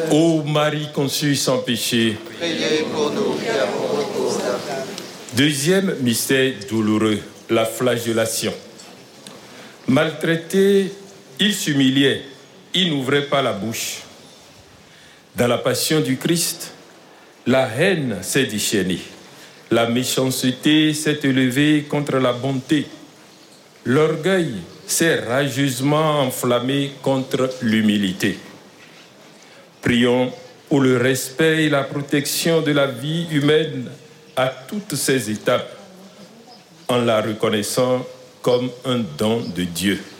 Ô Marie conçue sans péché, Priez pour nous qui avons recours à vous. deuxième mystère douloureux, la flagellation. Maltraité, il s'humiliait, il n'ouvrait pas la bouche. Dans la passion du Christ, la haine s'est déchaînée, la méchanceté s'est élevée contre la bonté, l'orgueil s'est rageusement enflammé contre l'humilité. Prions pour le respect et la protection de la vie humaine à toutes ses étapes, en la reconnaissant comme un don de Dieu.